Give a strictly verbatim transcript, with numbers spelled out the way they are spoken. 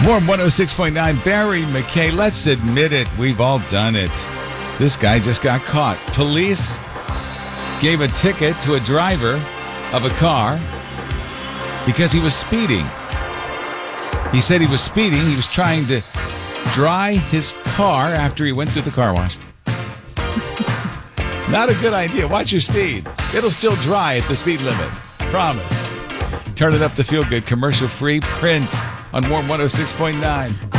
Warm one oh six point nine, Barry McKay. Let's admit it, we've all done it. This guy just got caught. Police gave a ticket to a driver of a car because he was speeding. He said he was speeding. He was trying to dry his car after he went through the car wash. Not a good idea. Watch your speed. It'll still dry at the speed limit. Promise. Turn it up to feel good. Commercial free. Prince on Warm one oh six point nine.